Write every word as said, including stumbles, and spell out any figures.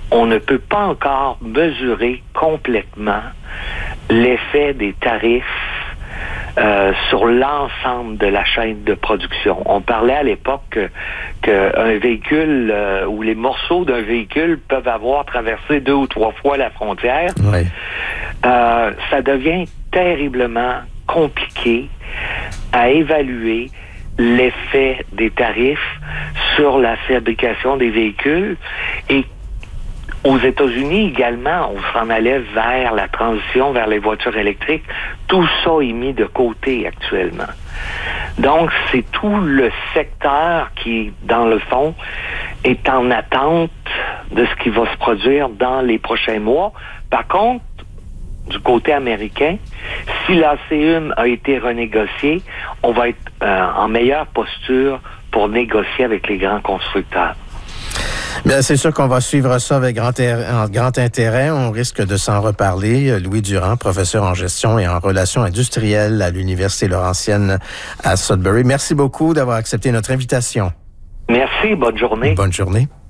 on ne peut pas encore mesurer complètement l'effet des tarifs euh, sur l'ensemble de la chaîne de production. On parlait à l'époque que, qu'un véhicule euh, ou les morceaux d'un véhicule peuvent avoir traversé deux ou trois fois la frontière. Oui. Euh, ça devient terriblement compliqué à évaluer l'effet des tarifs sur la fabrication des véhicules. Et aux États-Unis également, on s'en allait vers la transition vers les voitures électriques. Tout ça est mis de côté actuellement. Donc, c'est tout le secteur qui, dans le fond, est en attente de ce qui va se produire dans les prochains mois. Par contre, du côté américain, si l'A C U M a été renégocié, on va être euh, en meilleure posture pour négocier avec les grands constructeurs. Bien, c'est sûr qu'on va suivre ça avec grand, er- grand intérêt. On risque de s'en reparler. Louis Durand, professeur en gestion et en relations industrielles à l'Université Laurentienne à Sudbury. Merci beaucoup d'avoir accepté notre invitation. Merci, bonne journée. Bonne journée.